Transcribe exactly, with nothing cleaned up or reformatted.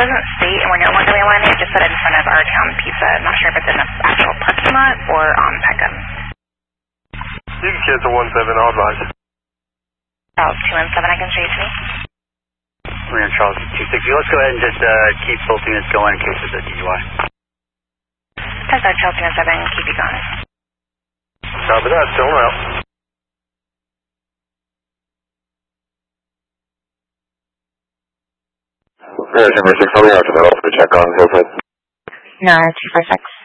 doesn't state and we're no longer mainlining it, just said in front of our town pizza. I'm not sure if it's in the actual parking lot or on Peckham. You can cancel one seven, I'll advise. Charles two one seven, I can show you to me. We're in Charles two sixty. Let's go ahead and just uh, keep both units going in case there's a D U I. Test our Charles two one seven, keep it going. Copy that, still out. Air number six, I'll be out to that. I'll check on Hillside. No, two four six.